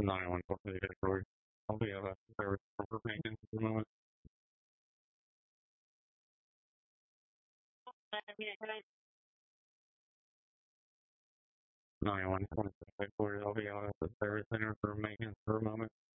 911 call for the category. I'll be out of service for maintenance at the moment. 911 call for the category. I'll be out of the service center for maintenance for a moment.